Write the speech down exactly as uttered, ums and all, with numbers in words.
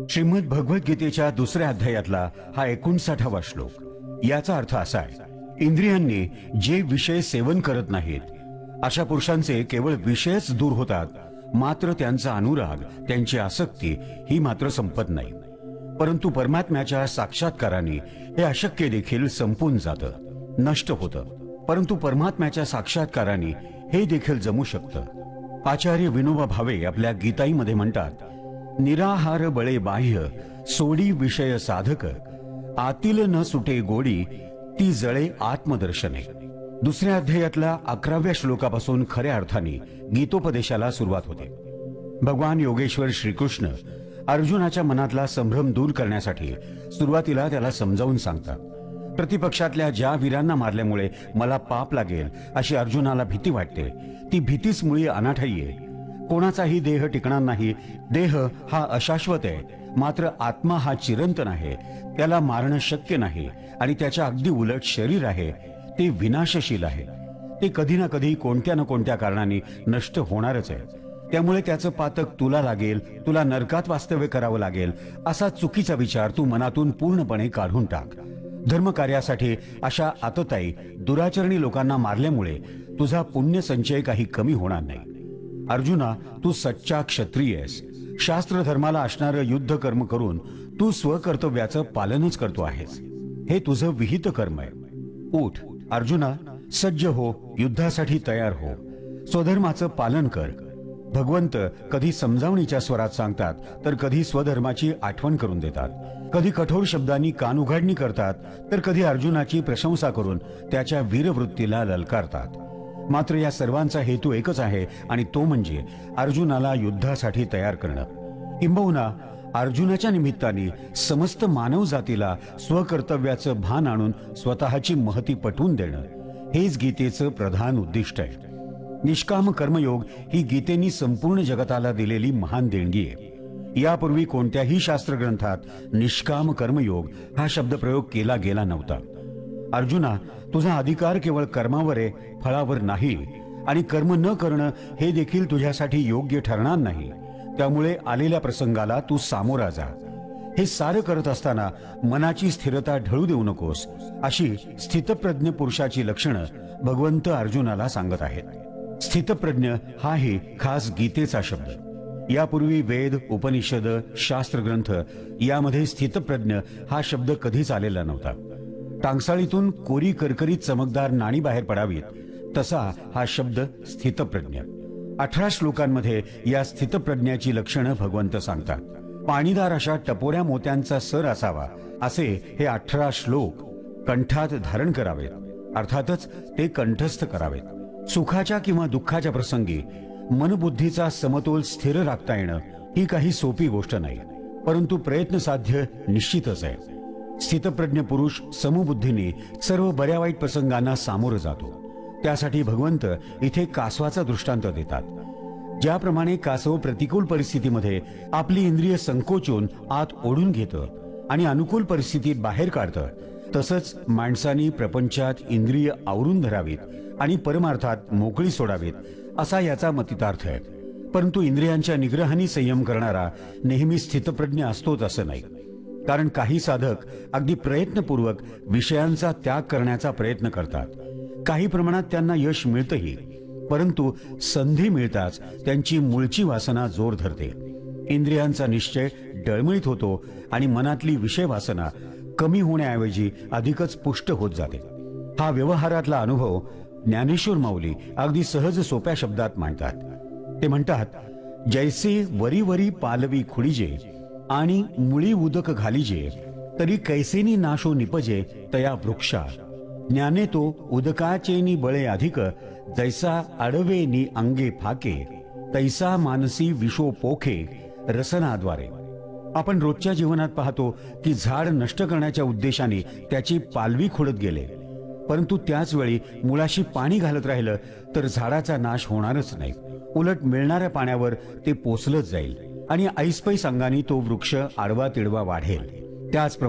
श्रीमद भगवद्गीतेच्या दुसऱ्या अध्यायातला हा एकोणसाठावा श्लोक। याचा अर्थ असा आहे, इंद्रियांनी जे विषय सेवन करत नाहीत अशा पुरुषांचे केवळ विषयच दूर होतात, मात्र त्यांचा अनुराग, त्यांची आसक्ती ही मात्र संपत नाही। परंतु परमात्म्याच्या साक्षात्काराने हे अशक्य देखील संपून जातं, नष्ट होतं। परंतु परमात्म्याच्या साक्षात्काराने हे देखील जमू शकतं। आचार्य विनोबा भावे आपल्या गीताईमध्ये म्हणतात, निराहार बळे बाह्य सोडी विषय साधक, आतील न सुटे गोडी ती जळे आत्मदर्शने। दुसऱ्या अध्यायातल्या अकराव्या श्लोकापासून खऱ्या अर्थाने गीतोपदेशाला सुरुवात होते। भगवान योगेश्वर श्रीकृष्ण अर्जुनाच्या मनातला संभ्रम दूर करण्यासाठी सुरुवातीला त्याला समजावून सांगतात। प्रतिपक्षातल्या ज्या वीरांना मारल्यामुळे मला पाप लागेल अशी अर्जुनाला भीती वाटते, ती भीतीच मुळी अनाठायी आहे। कोणाचाही देह टिकणार नाही, देह हा अशाश्वत आहे, मात्र आत्मा हा चिरंतन आहे, त्याला मारणं शक्य नाही। आणि त्याच्या अगदी उलट शरीर आहे, ते विनाशशील आहे, ते कधी ना कधी कोणत्या ना कोणत्या कारणाने नष्ट होणारच आहे। त्यामुळे त्याचं पातक तुला लागेल, तुला नरकात वास्तव्य करावं लागेल असा चुकीचा विचार तू मनातून पूर्णपणे काढून टाक। धर्मकार्यासाठी अशा आतताई दुराचरणी लोकांना मारल्यामुळे तुझा पुण्य संचय काही कमी होणार नाही। अर्जुना, तू सच्चा क्षत्रिय आहेस। शास्त्र धर्माला असणारं युद्ध कर्म करून तू स्वकर्तव्याचं पालनच करतो आहेस, हे तुझं विहित कर्म आहे। उठ अर्जुना, सज्ज हो, युद्धासाठी तयार हो, स्वधर्माचं पालन कर। भगवंत कधी समजावणीच्या स्वरात सांगतात, तर कधी स्वधर्माची आठवण करून देतात, कधी कठोर शब्दांनी कान उघाडणी करतात, तर कधी अर्जुनाची प्रशंसा करून त्याच्या वीरवृत्तीला ललकारतात। मात्र या सर्वांचा हेतू एकच आहे, आणि तो म्हणजे अर्जुनाला युद्धासाठी तयार करणं। किंबहुना अर्जुनाच्या निमित्ताने समस्त मानव जातीला स्वकर्तव्याचं भान आणून स्वतःची महती पटवून देणं, हेच गीतेचं प्रधान उद्दिष्ट आहे। निष्काम कर्मयोग ही गीतेनी संपूर्ण जगताला दिलेली महान देणगी आहे। यापूर्वी कोणत्याही शास्त्रग्रंथात निष्काम कर्मयोग हा शब्दप्रयोग केला गेला नव्हता। अर्जुना, तुझा अधिकार केवळ कर्मावर आहे, फळावर नाही, आणि कर्म न करणं हे देखील तुझ्यासाठी योग्य ठरणार नाही। त्यामुळे आलेल्या प्रसंगाला तू सामोरा जा। हे सारं करत असताना मनाची स्थिरता ढळू देऊ नकोस, अशी स्थितप्रज्ञ पुरुषाची लक्षणं भगवंत अर्जुनाला सांगत आहेत। स्थितप्रज्ञ हा ही खास गीतेचा शब्द। यापूर्वी वेद, उपनिषद, शास्त्रग्रंथ यामध्ये स्थितप्रज्ञ हा शब्द कधीच आलेला नव्हता। टांगसाळीतून कोरी करकरीत चमकदार नाणी बाहेर पडावीत, तसा हा शब्द स्थितप्रज्ञ। अठरा श्लोकांमध्ये या स्थितप्रज्ञाची लक्षणं भगवंत सांगतात। पाणीदार अशा टपोऱ्या मोत्यांचा सर असावा, असे हे अठरा श्लोक कंठात धारण करावेत, अर्थातच ते कंठस्थ करावेत। सुखाच्या किंवा दुःखाच्या प्रसंगी मनबुद्धीचा समतोल स्थिर राखता येणं ही काही सोपी गोष्ट नाही, परंतु प्रयत्न साध्य निश्चितच आहे। स्थितप्रज्ञ पुरुष समबुद्धीने सर्व बऱ्या वाईट प्रसंगांना सामोरं जातो। त्यासाठी भगवंत इथे कासवाचा दृष्टांत देतात। ज्याप्रमाणे कासव प्रतिकूल परिस्थितीमध्ये आपली इंद्रिय संकोचून आत ओढून घेतं आणि अनुकूल परिस्थितीत बाहेर काढतं, तसंच माणसांनी प्रपंचात इंद्रिय आवरून धरावीत आणि परमार्थात मोकळी सोडावीत, असा याचा मतितार्थ आहे। परंतु इंद्रियांच्या निग्रहाने संयम करणारा नेहमी स्थितप्रज्ञ असतोच असं नाही, कारण काही साधक अगदी प्रयत्नपूर्वक विषयांचा त्याग करण्याचा प्रयत्न करतात। काही प्रमाणात त्यांना यश मिळतंही, परंतु संधी मिळताच त्यांची मूळची वासना जोर धरते। इंद्रियांचा निश्चय डळमळीत होतो आणि मनातली विषय वासना कमी होण्याऐवजी अधिकच पुष्ट होत जाते। हा व्यवहारातला अनुभव ज्ञानेश्वर माऊली अगदी सहज सोप्या शब्दात मांडतात। ते म्हणतात, जैसे वरी वरी पालवी खुडीजे आणि मुळी उदक घालीजे, तरी कैसेनी नाशो निपजे तया वृक्षा। ज्ञाने तो उदकाचेनी बळे अधिक, जैसा अडवेनी अंगे फाके, तैसा मानसी विषो पोखे रसनाद्वारे। आपण रोजच्या जीवनात पाहतो की झाड नष्ट करण्याच्या उद्देशाने त्याची पालवी खुडत गेले, परंतु त्याच वेळी मुळाशी पाणी घालत राहिलं तर झाडाचा नाश होणारच नाही, उलट मिळणाऱ्या पाण्यावर ते पोचलंच जाईल आणि ऐसपैस अंगाने तो वृक्ष आडवा तिडवा वाढेल। त्याच